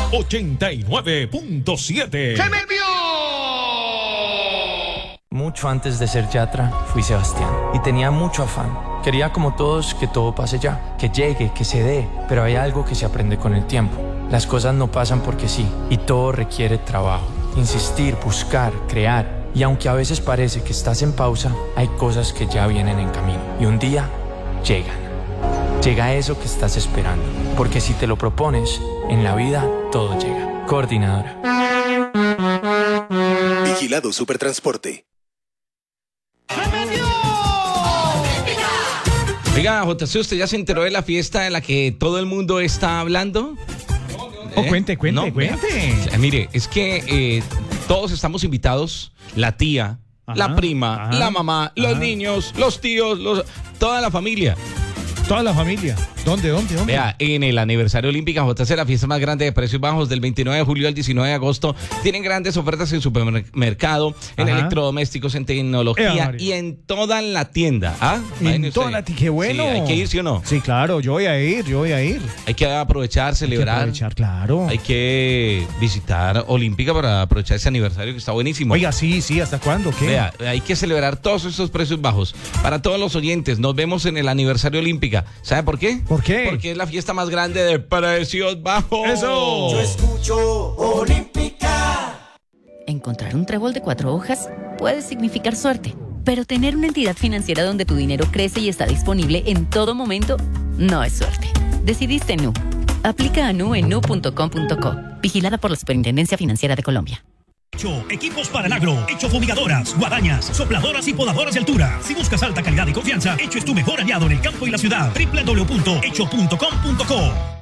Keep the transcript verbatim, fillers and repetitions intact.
ochenta y nueve punto siete. ¡Se me vio! Mucho antes de ser Yatra, fui Sebastián y tenía mucho afán. Quería como todos que todo pase ya, que llegue, que se dé, pero hay algo que se aprende con el tiempo. Las cosas no pasan porque sí, y todo requiere trabajo. Insistir, buscar, crear. Y aunque a veces parece que estás en pausa, hay cosas que ya vienen en camino. Y un día, llegan. Llega eso que estás esperando. Porque si te lo propones, en la vida todo llega. Coordinadora. Vigilado Supertransporte. Oiga, J C, ¿usted ya se enteró de la fiesta de la que todo el mundo está hablando? Oh, ¿Eh? Cuente, cuente, no, cuente. Vea, mire, es que eh, todos estamos invitados, la tía, ajá, la prima, ajá, la mamá, los ajá. niños, los tíos, los, toda la familia. Toda la familia. ¿Dónde, dónde, dónde? Vea, en el aniversario Olímpica J C, la fiesta más grande de precios bajos del veintinueve de julio al diecinueve de agosto. Tienen grandes ofertas en supermercado, en ajá. electrodomésticos, en tecnología eh, y en toda la tienda. ¿Ah? En toda la tienda, qué bueno. Sí, hay que ir, ¿sí o no? Sí, claro, yo voy a ir, yo voy a ir. Hay que aprovechar, celebrar. Hay que aprovechar, claro. Hay que visitar Olímpica para aprovechar ese aniversario que está buenísimo. Oiga, sí, sí, ¿hasta cuándo? ¿Qué? Vea, hay que celebrar todos estos precios bajos. Para todos los oyentes, nos vemos en el aniversario Olímpica. ¿Sabe por qué? ¿Por qué? Porque es la fiesta más grande de precios bajos. ¡Eso! Yo escucho Olímpica. Encontrar un trébol de cuatro hojas puede significar suerte, pero tener una entidad financiera donde tu dinero crece y está disponible en todo momento no es suerte. Decidiste Nu. Aplica a Nu en nu punto com punto co. Vigilada por la Superintendencia Financiera de Colombia. Hecho, equipos para el agro, Hecho fumigadoras, guadañas, sopladoras y podadoras de altura. Si buscas alta calidad y confianza, Hecho es tu mejor aliado en el campo y la ciudad. doble u doble u doble u punto hecho punto com punto co.